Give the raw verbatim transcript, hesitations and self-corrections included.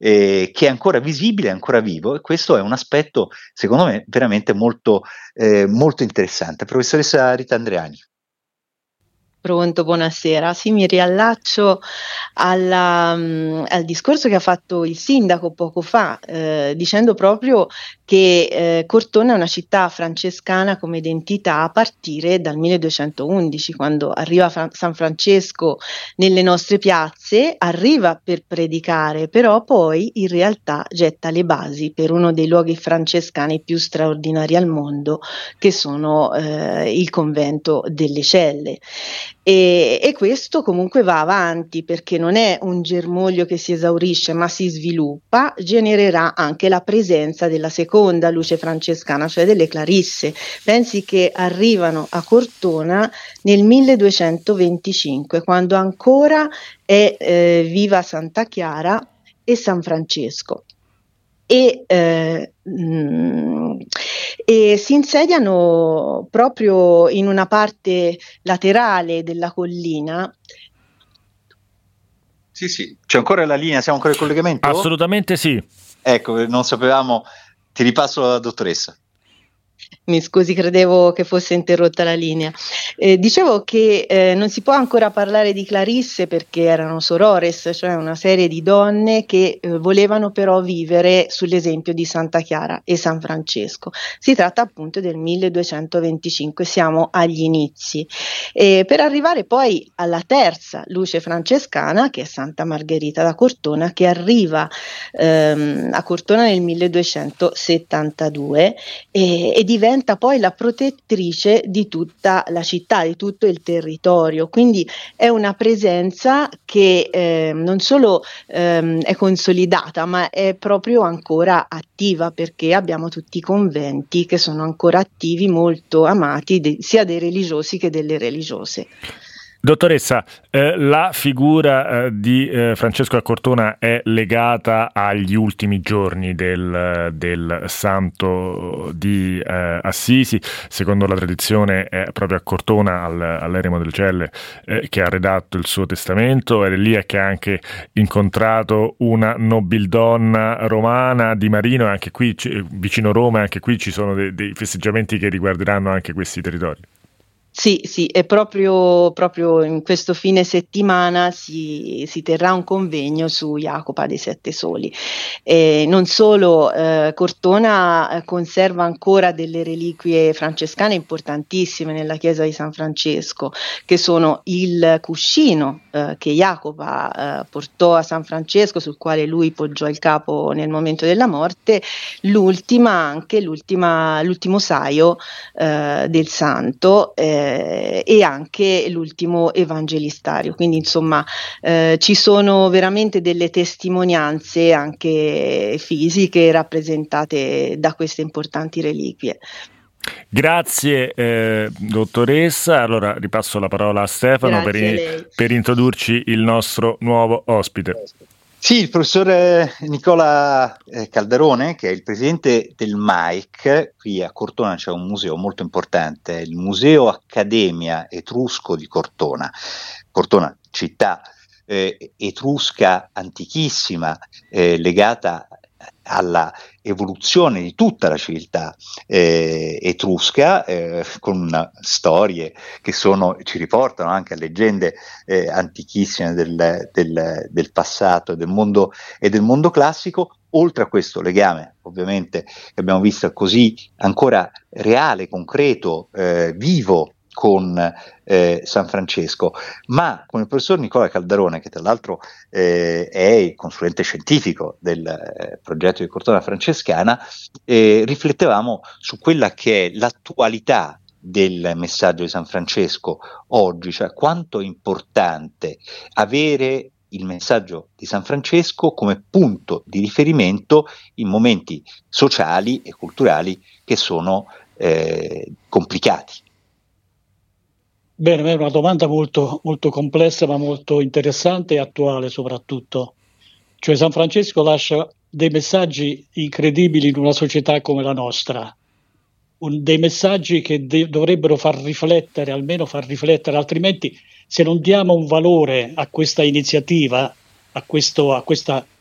eh, che è ancora visibile, è ancora vivo, e questo è un aspetto secondo me veramente molto, eh, molto interessante. Professoressa Rita Andreani. Pronto, buonasera. Sì, mi riallaccio alla, mh, al discorso che ha fatto il sindaco poco fa, eh, dicendo proprio che eh, Cortona è una città francescana come identità a partire dal milleduecentoundici, quando arriva Fra- San Francesco nelle nostre piazze, arriva per predicare, però poi in realtà getta le basi per uno dei luoghi francescani più straordinari al mondo, che sono eh, il convento delle Celle. E, e questo comunque va avanti, perché non è un germoglio che si esaurisce ma si sviluppa, genererà anche la presenza della seconda luce francescana, cioè delle Clarisse. Pensi che arrivano a Cortona nel milleduecentoventicinque, quando ancora è eh, viva Santa Chiara e San Francesco. E, eh, mh, e si insediano proprio in una parte laterale della collina. Sì, sì, c'è ancora la linea, siamo ancora in collegamento? Assolutamente sì. Ecco, non sapevamo, ti ripasso la dottoressa. Mi scusi, credevo che fosse interrotta la linea. Eh, dicevo che eh, non si può ancora parlare di Clarisse perché erano sorores, cioè una serie di donne che eh, volevano però vivere sull'esempio di Santa Chiara e San Francesco. Si tratta appunto del milleduecentoventicinque, siamo agli inizi. E per arrivare poi alla terza luce francescana, che è Santa Margherita da Cortona, che arriva ehm, a Cortona nel milleduecentosettantadue e, e diventa poi la protettrice di tutta la città, di tutto il territorio. Quindi è una presenza che eh, non solo ehm, è consolidata, ma è proprio ancora attiva, perché abbiamo tutti i conventi che sono ancora attivi, molto amati de- sia dei religiosi che delle religiose. Dottoressa, eh, la figura eh, di eh, Francesco a Cortona è legata agli ultimi giorni del, del santo di eh, Assisi. Secondo la tradizione è proprio a Cortona, al, all'Eremo delle Celle, eh, che ha redatto il suo testamento, ed è lì che ha anche incontrato una nobildonna romana di Marino, e anche qui c- vicino Roma, anche qui ci sono de- dei festeggiamenti che riguarderanno anche questi territori. Sì, sì, è proprio, proprio in questo fine settimana si, si terrà un convegno su Jacopa dei Sette Soli. E non solo, eh, Cortona eh, conserva ancora delle reliquie francescane importantissime nella chiesa di San Francesco, che sono il cuscino eh, che Jacopa eh, portò a San Francesco, sul quale lui poggiò il capo nel momento della morte, l'ultima anche, l'ultima, l'ultimo saio eh, del santo, eh, e anche l'ultimo evangelistario. Quindi insomma eh, ci sono veramente delle testimonianze anche fisiche rappresentate da queste importanti reliquie. Grazie eh, dottoressa. Allora ripasso la parola a Stefano per, in, per introdurci il nostro nuovo ospite. Sì, il professor Nicola Calderone, che è il presidente del M A I C. Qui a Cortona c'è un museo molto importante, il Museo Accademia Etrusco di Cortona. Cortona, città eh, etrusca antichissima, eh, legata alla evoluzione di tutta la civiltà eh, etrusca, eh, con storie che sono, ci riportano anche a leggende eh, antichissime del, del, del passato del mondo, e del mondo classico. Oltre a questo legame, ovviamente, che abbiamo visto così ancora reale, concreto, eh, vivo con eh, San Francesco, ma con il professor Nicola Calderone, che tra l'altro eh, è il consulente scientifico del eh, progetto di Cortona Francescana, eh, riflettevamo su quella che è l'attualità del messaggio di San Francesco oggi, cioè quanto è importante avere il messaggio di San Francesco come punto di riferimento in momenti sociali e culturali che sono eh, complicati. Bene, è una domanda molto, molto complessa, ma molto interessante e attuale soprattutto. Cioè San Francesco lascia dei messaggi incredibili in una società come la nostra, Un, dei messaggi che de- dovrebbero far riflettere, almeno far riflettere, altrimenti se non diamo un valore a questa iniziativa, a, questo, a questa